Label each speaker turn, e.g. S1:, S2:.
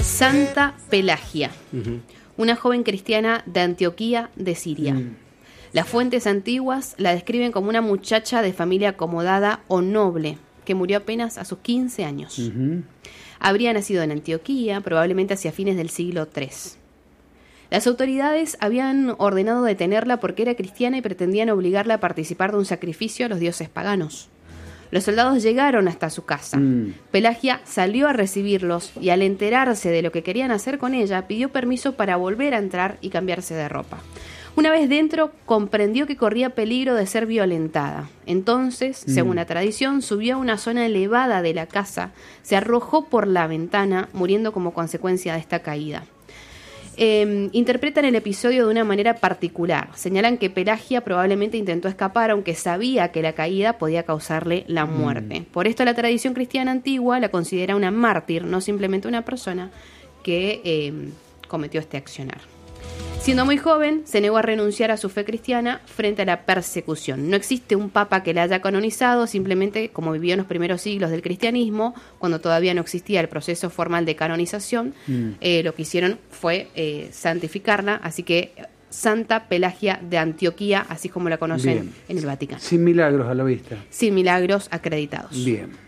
S1: Santa Pelagia, una joven cristiana de Antioquía de Siria. Las fuentes antiguas la describen como una muchacha de familia acomodada o noble, que murió apenas a sus 15 años. Habría nacido en Antioquía, probablemente hacia fines del siglo III. Las autoridades habían ordenado detenerla porque era cristiana y pretendían obligarla a participar de un sacrificio a los dioses paganos. Los soldados llegaron hasta su casa. Pelagia salió a recibirlos y al enterarse de lo que querían hacer con ella, pidió permiso para volver a entrar y cambiarse de ropa. Una vez dentro, comprendió que corría peligro de ser violentada. Entonces, según la tradición, subió a una zona elevada de la casa, se arrojó por la ventana, muriendo como consecuencia de esta caída. Interpretan el episodio de una manera particular. Señalan que Pelagia probablemente intentó escapar, aunque sabía que la caída podía causarle la muerte. Por esto la tradición cristiana antigua la considera una mártir, no simplemente una persona que cometió este accionar. Siendo muy joven, se negó a renunciar a su fe cristiana frente a la persecución. No existe un papa que la haya canonizado, simplemente como vivió en los primeros siglos del cristianismo, cuando todavía no existía el proceso formal de canonización, lo que hicieron fue santificarla, así que Santa Pelagia de Antioquía, así como la conocen en el Vaticano.
S2: Sin milagros a la vista.
S1: Sin milagros acreditados.
S2: Bien.